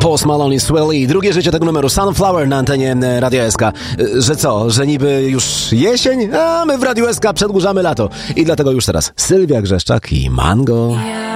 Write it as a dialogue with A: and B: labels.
A: Post Malone i Swelly. Drugie życie tego numeru Sunflower na antenie Radio SK. Że co? Że niby już jesień? A my w Radio SK przedłużamy lato. I dlatego już teraz Sylwia Grzeszczak i Mango.